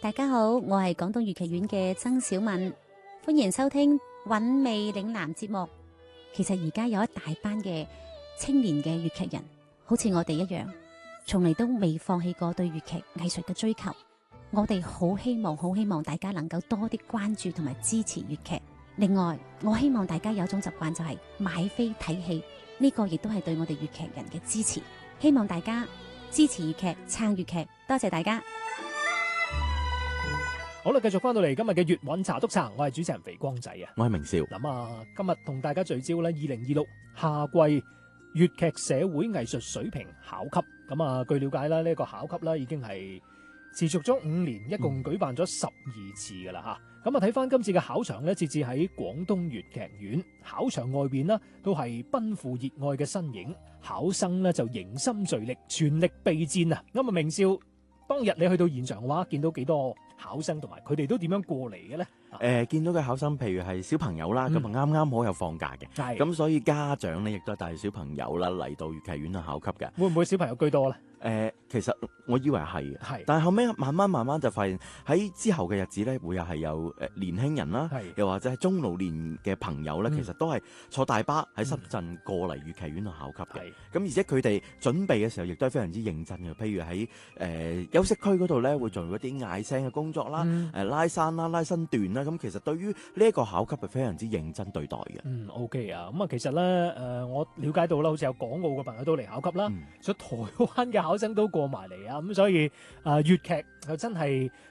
大家好，我係廣東粵劇院嘅曾小敏，歡迎收聽韻味嶺南節目。其實而家有一大班嘅青年嘅粵劇人，好似我哋一樣，從嚟都未放棄過對粵劇藝術嘅追求。我哋好希望大家能夠多啲關注同埋支持粵劇。另外，我希望大家有種習慣就係買飛睇戲，呢個亦都係對我哋粵劇人嘅支持。希望大家支持粵劇，撐粵劇，多謝大家。 好啦，繼續翻到嚟今日嘅粵韻茶篤茶，我係主持人肥光仔啊， 我係明少。 咁啊，今日同大家聚焦咧2026夏季粵劇社會藝術水平考級。咁啊，據了解啦，呢個考級啦已經係持續咗5年，一共舉辦咗12次噶啦吓。咁啊，睇翻今次嘅考場咧，設置喺廣東粵劇院，考場外邊呢都係奔赴熱愛嘅身影，考生呢就凝心聚力，全力備戰啊！咁啊，明少，當日你去到現場嘅話，見到幾多考生同埋佢哋都點樣過嚟嘅咧？ 見到嘅考生，譬如係小朋友啦，咁啊啱啱好有放假嘅，咁所以家長咧亦都係帶小朋友啦嚟到粵劇院去考級嘅。 會唔會小朋友居多咧？ 其實我以為係嘅，但係後尾慢慢就發現喺之後嘅日子咧，會係有年輕人啦，又或者係中老年嘅朋友咧，其實都係坐大巴喺深圳過嚟粵劇院去考級嘅。咁而且佢哋準備嘅時候，亦都係非常之認真嘅。譬如喺休息區嗰度咧，會做一啲嗌聲嘅工作啦，拉山啦、拉身段啦。咁其實對於呢一個考級係非常之認真對待嘅。 OK 啊。咁啊，其實咧我了解到啦，好似有港澳嘅朋友都嚟考級啦，所以台灣嘅考生都過埋嚟啊。咁所以粵劇就真係